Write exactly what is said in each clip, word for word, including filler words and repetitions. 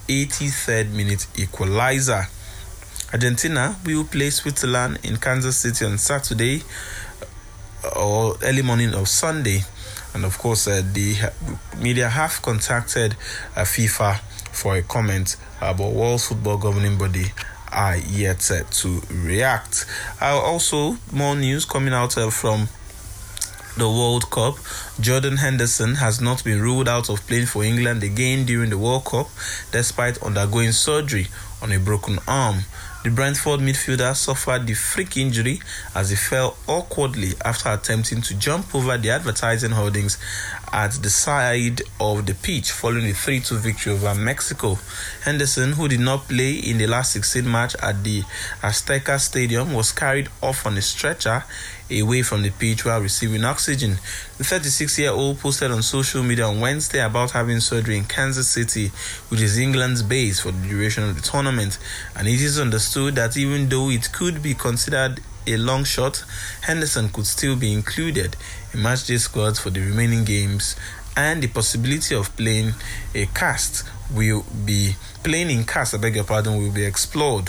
eighty-third minute equalizer. Argentina will play Switzerland in Kansas City on Saturday or early morning of Sunday. And of course, uh, the media have contacted uh, FIFA for a comment, uh, but World Football Governing Body are yet uh, to react. Uh, also, more news coming out uh, from the World Cup. Jordan Henderson has not been ruled out of playing for England again during the World Cup, despite undergoing surgery on a broken arm. The Brentford midfielder suffered the freak injury as he fell awkwardly after attempting to jump over the advertising hoardings at the side of the pitch following a three two victory over Mexico. Henderson, who did not play in the last sixteen match at the Azteca Stadium, was carried off on a stretcher away from the pitch while receiving oxygen. The thirty-six-year-old posted on social media on Wednesday about having surgery in Kansas City, which is England's base for the duration of the tournament, and it is understood that even though it could be considered a long shot, Henderson could still be included in matchday squads for the remaining games, and the possibility of playing a cast will be playing in cast, I beg your pardon, will be explored.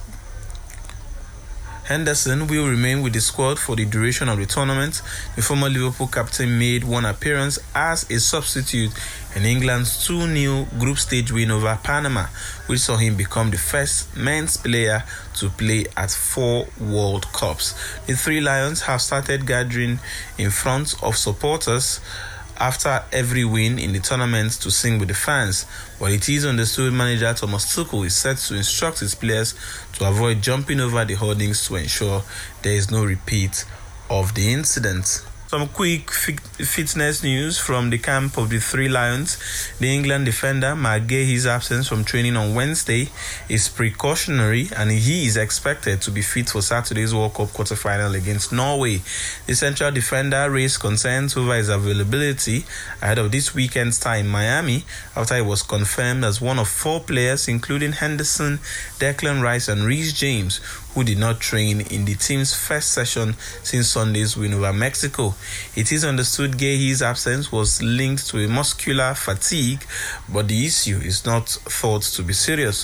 Henderson will remain with the squad for the duration of the tournament. The former Liverpool captain made one appearance as a substitute in England's two nil group stage win over Panama, which saw him become the first men's player to play at four World Cups. The Three Lions have started gathering in front of supporters after every win in the tournament to sing with the fans, but it is understood manager Thomas Tuchel is set to instruct his players to avoid jumping over the hoardings to ensure there is no repeat of the incident. Some quick fitness news from the camp of the Three Lions. The England defender Mark Guehi's absence from training on Wednesday is precautionary, and he is expected to be fit for Saturday's World Cup quarter-final against Norway. The central defender raised concerns over his availability ahead of this weekend's tie in Miami after he was confirmed as one of four players, including Henderson, Declan Rice and Reece James, who did not train in the team's first session since Sunday's win over Mexico. It is understood Guehi's absence was linked to a muscular fatigue, but the issue is not thought to be serious.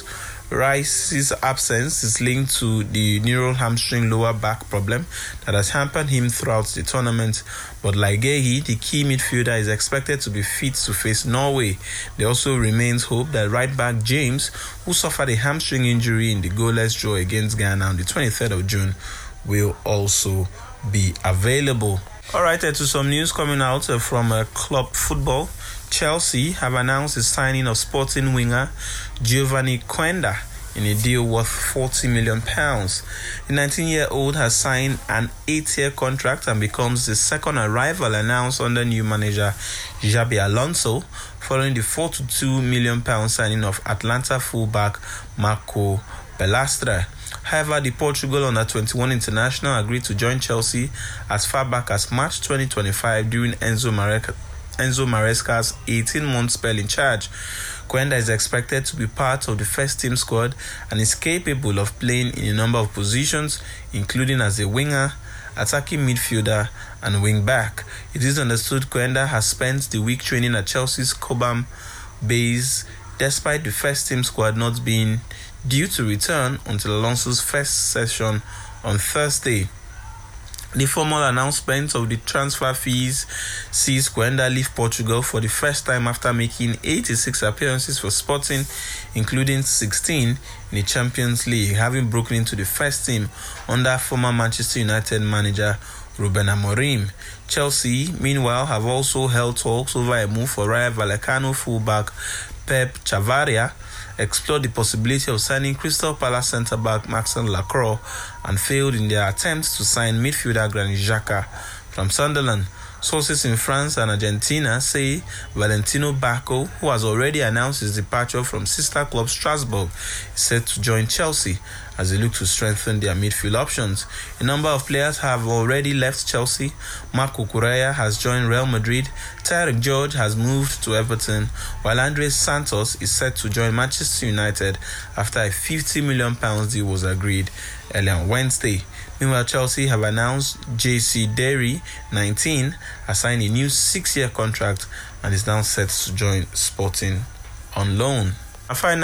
Rice's absence is linked to the neural hamstring lower back problem that has hampered him throughout the tournament, but like Guehi, the key midfielder is expected to be fit to face Norway. There also remains hope that right back James, who suffered a hamstring injury in the goalless draw against Ghana on the twenty-third of June, will also be available. Alright, uh, to some news coming out uh, from uh, club football. Chelsea have announced the signing of Sporting winger Giovanni Quenda in a deal worth forty million pounds. The nineteen-year-old has signed an eight-year contract and becomes the second arrival announced under new manager Xabi Alonso, following the four to two million pounds signing of Atlanta fullback Marco Balestra. However, the Portugal under twenty-one international agreed to join Chelsea as far back as March twenty twenty-five during Enzo Maresca Enzo Maresca's eighteen-month spell in charge. Quenda is expected to be part of the first team squad and is capable of playing in a number of positions, including as a winger, attacking midfielder, and wing back. It is understood Quenda has spent the week training at Chelsea's Cobham base, despite the first team squad not being due to return until Alonso's first session on Thursday. The formal announcement of the transfer fees sees Quenda leave Portugal for the first time after making eighty-six appearances for Sporting, including sixteen in the Champions League, having broken into the first team under former Manchester United manager Ruben Amorim. Chelsea, meanwhile, have also held talks over a move for Rayo Vallecano fullback Pep Chavaria, explored the possibility of signing Crystal Palace centre-back Maxence Lacroix and failed in their attempts to sign midfielder Granit Xhaka from Sunderland. Sources in France and Argentina say Valentino Bacco, who has already announced his departure from sister club Strasbourg, is set to join Chelsea as they look to strengthen their midfield options. A number of players have already left Chelsea. Marco Correa has joined Real Madrid, Tyrick George has moved to Everton, while Andres Santos is set to join Manchester United after a fifty million pounds deal was agreed earlier on Wednesday. Meanwhile, Chelsea have announced J C Derry, nineteen, has signed a new six-year contract and is now set to join Sporting on loan. And finally,